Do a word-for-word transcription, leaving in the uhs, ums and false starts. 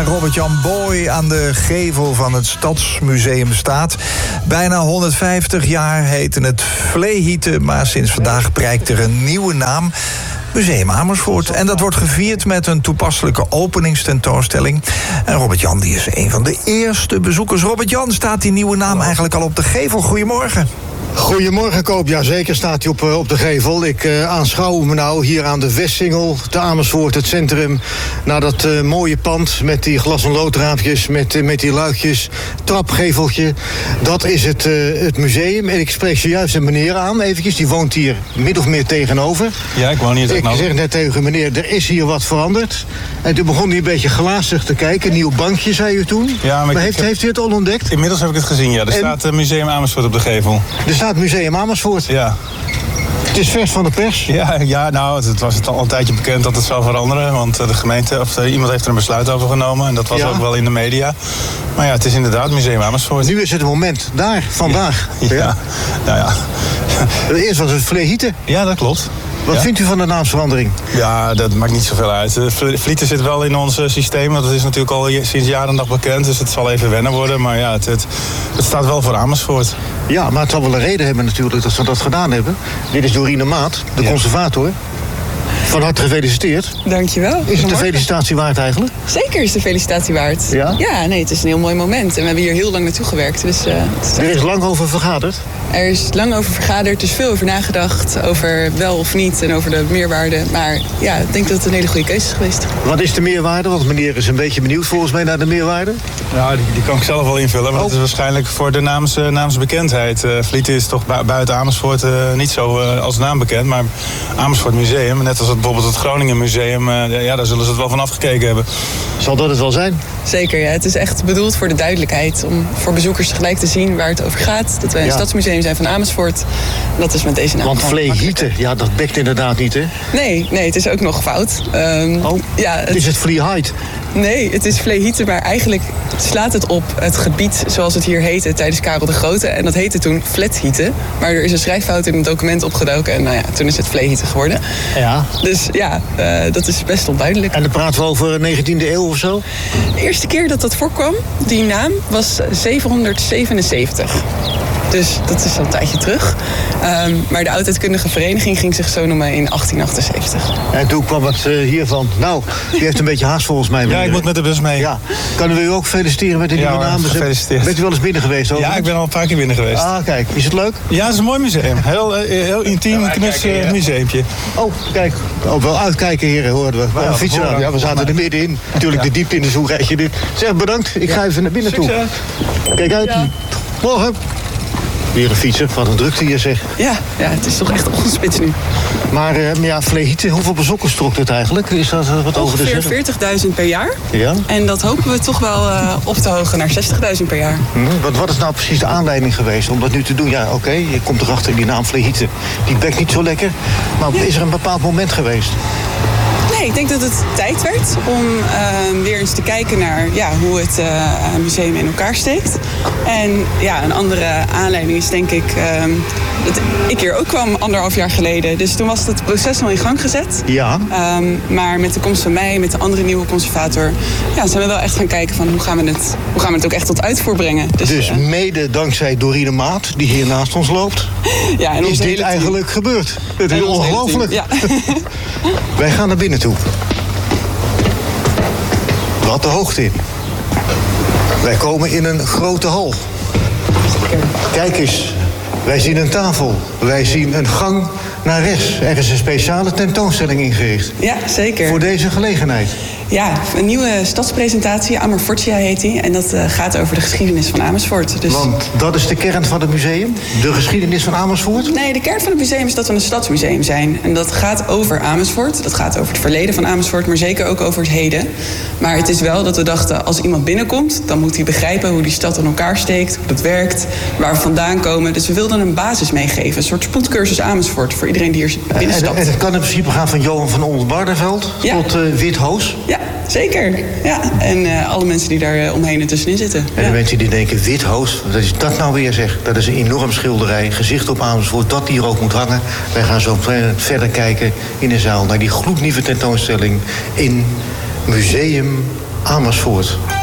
waar Robert-Jan Boy aan de gevel van het Stadsmuseum staat. Bijna honderdvijftig jaar heette het Vleehieten, maar sinds vandaag prijkt er een nieuwe naam. Museum Amersfoort. En dat wordt gevierd met een toepasselijke openingstentoonstelling. En Robert-Jan die is een van de eerste bezoekers. Robert-Jan, staat die nieuwe naam eigenlijk al op de gevel? Goedemorgen. Goedemorgen, Koop. Ja, zeker staat hij op, op de gevel. Ik uh, aanschouw me nou hier aan de Westsingel, te Amersfoort, het centrum. Naar dat uh, mooie pand met die glas- en loodraampjes, met, uh, met die luikjes, trapgeveltje. Dat is het, uh, het museum. En ik spreek zojuist een meneer aan, eventjes. Die woont hier min of meer tegenover. Ja, ik woon hier tegenover. Ik zeg net tegen meneer, er is hier wat veranderd. En toen begon hij een beetje glazig te kijken. Een nieuw bankje, zei u toen. Ja, maar, maar ik, heeft, heb... heeft u het al ontdekt? Inmiddels heb ik het gezien, ja. Er en... staat uh, Museum Amersfoort op de gevel. Er staat Museum Amersfoort. Ja. Het is vers van de pers. Ja, ja nou, het, het was het al een tijdje bekend dat het zou veranderen. Want de gemeente, of uh, iemand heeft er een besluit over genomen. En dat was ja. ook wel in de media. Maar ja, het is inderdaad Museum Amersfoort. Nu is het moment, daar, vandaag. Ja, ja. Nou ja. Eerst was het Vleehieten. Ja, dat klopt. Wat ja. vindt u van de naamsverandering? Ja, dat maakt niet zoveel uit. Vlieten zit wel in ons systeem, want dat is natuurlijk al sinds jaren en dag bekend. Dus het zal even wennen worden, maar ja, het, het, het staat wel voor Amersfoort. Ja, maar het zal wel een reden hebben natuurlijk dat ze dat gedaan hebben. Dit is Dorine Maat, de ja. conservator. Van harte gefeliciteerd. Dankjewel. Is het de felicitatie waard eigenlijk? Zeker is de felicitatie waard. Ja? Ja, nee, het is een heel mooi moment. En we hebben hier heel lang naartoe gewerkt. Dus, uh, is er is lang over vergaderd? Er is lang over vergaderd. Er is veel over nagedacht. Over wel of niet en over de meerwaarde. Maar ja, ik denk dat het een hele goede keuze is geweest. Wat is de meerwaarde? Want meneer is een beetje benieuwd volgens mij naar de meerwaarde. Ja, die, die kan ik zelf wel invullen. Maar oh. dat is waarschijnlijk voor de naams, uh, naamsbekendheid. Uh, Vlieten is toch bu- buiten Amersfoort uh, niet zo uh, als naam bekend. Maar Amersfoort Museum, net als het, bijvoorbeeld het Groningen Museum, uh, ja, daar zullen ze het wel van afgekeken hebben. Zal dat het wel zijn? Zeker, ja. Het is echt bedoeld voor de duidelijkheid. Om voor bezoekers tegelijk te zien waar het over gaat. Dat wij een ja. stadsmuseum zijn van Amersfoort. Dat is met deze naam. Want Vleehieten, ja, dat bekt inderdaad niet, hè? Nee, nee, het is ook nog fout. Um, oh, ja, het... is het Vleehiet? Nee, het is Vleehieten, maar eigenlijk slaat het op het gebied zoals het hier heette tijdens Karel de Grote. En dat heette toen Vlethieten. Maar er is een schrijffout in een document opgedoken en nou ja, toen is het Vleehieten geworden. Ja. Dus ja, uh, dat is best onduidelijk. En dan praten we over negentiende eeuw of zo? De eerste keer dat dat voorkwam, die naam, was zevenhonderdzevenenzeventig. Dus dat is al een tijdje terug. Um, maar de oudheidkundige vereniging ging zich zo noemen in achttien achtenzeventig. En toen kwam het uh, hiervan. Nou, die heeft een beetje haast volgens mij. Ja, ik moet met de bus mee. Ja. Kunnen we u ook feliciteren met de nieuwe ja, naam? Gefeliciteerd. Bent u wel eens binnen geweest? Over? Ja, ik ben al een paar keer binnen geweest. Ah, kijk. Is het leuk? Ja, het is een mooi museum. Heel, heel intiem, ja, knus uh, museumpje. Oh, kijk. Oh, wel uitkijken, heren, hoorden we. Ja, fietsen aan. Ja, we zaten er middenin. Natuurlijk ja. de diepte in de zoekrijtje. Dit. Zeg, bedankt. Ik ja. ga even naar binnen toe. Succes. Kijk uit. Ja. Morgen. Weer een fietser, wat een drukte hier zeg. Ja, ja, het is toch echt opgespitst nu. Maar uh, ja, Vleehieten, hoeveel bezoekers trok het eigenlijk? Is dat uh, wat over de ongeveer veertigduizend per jaar. Ja? En dat hopen we toch wel uh, op te hogen naar zestigduizend per jaar. Hmm, wat, wat is nou precies de aanleiding geweest om dat nu te doen? Ja, oké, okay, je komt erachter die naam Vleehieten. Die bekt niet zo lekker. Maar ja. is er een bepaald moment geweest? Nee, ik denk dat het tijd werd om uh, weer eens te kijken naar ja, hoe het uh, museum in elkaar steekt. En ja, een andere aanleiding is denk ik uh, dat ik hier ook kwam anderhalf jaar geleden. Dus toen was het proces al in gang gezet. Ja. Um, maar met de komst van mij, met de andere nieuwe conservator, ja, zijn we wel echt gaan kijken van hoe gaan we het, hoe gaan we het ook echt tot uitvoer brengen. Dus, dus uh, mede dankzij Dorine Maat, die hier naast ons loopt, ja, en is dit eigenlijk team. gebeurd. Het is ongelooflijk. Ja. Wij gaan naar binnen toe. Wat de hoogte in. Wij komen in een grote hal. Kijk eens, wij zien een tafel. Wij zien een gang naar rechts. Er is een speciale tentoonstelling ingericht. Ja, zeker. Voor deze gelegenheid. Ja, een nieuwe stadspresentatie, Amerfortia heet die. En dat uh, gaat over de geschiedenis van Amersfoort. Dus... Want dat is de kern van het museum? De geschiedenis van Amersfoort? Nee, de kern van het museum is dat we een stadsmuseum zijn. En dat gaat over Amersfoort. Dat gaat over het verleden van Amersfoort, maar zeker ook over het heden. Maar het is wel dat we dachten, als iemand binnenkomt, dan moet hij begrijpen hoe die stad in elkaar steekt, hoe dat werkt, waar we vandaan komen. Dus we wilden een basis meegeven, een soort spoedcursus Amersfoort voor iedereen die hier binnenstapt. En het kan in principe gaan van Johan van Oldenbarneveld ja. tot uh, Withoos? Ja, zeker. Ja. En uh, alle mensen die daar uh, omheen en tussenin zitten. En ja. de mensen die denken, Withoos, wat is dat nou weer zeg? Dat is een enorm schilderij, gezicht op Amersfoort, dat hier ook moet hangen. Wij gaan zo verder kijken in de zaal naar die gloednieuwe tentoonstelling in Museum Amersfoort.